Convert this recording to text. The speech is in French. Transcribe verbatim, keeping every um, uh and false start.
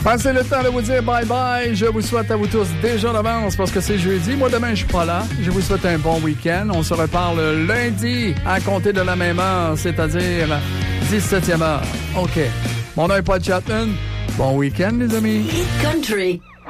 Passez le temps de vous dire bye-bye. Je vous souhaite à vous tous déjà d'avance parce que c'est jeudi. Moi, demain, je suis pas là. Je vous souhaite un bon week-end. On se reparle lundi à compter de la même heure, c'est-à-dire dix-septième heure. OK. Mon nom est Paul Chapman. Bon week-end, les amis. Hit Country.